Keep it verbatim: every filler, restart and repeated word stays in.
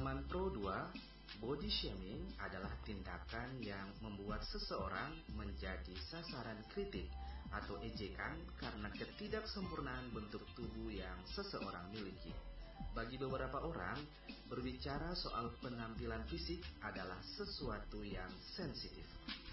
halaman Pro dua, body shaming adalah tindakan yang membuat seseorang menjadi sasaran kritik atau ejekan karena ketidaksempurnaan bentuk tubuh yang seseorang miliki. Bagi beberapa orang, berbicara soal penampilan fisik adalah sesuatu yang sensitif.